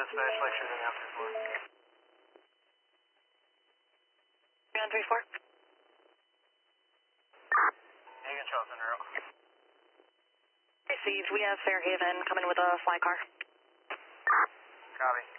dispatch, like shooting out 3-4. 3-4. Hagen Charles en route. Received. We have Fairhaven coming with a fly car. Copy.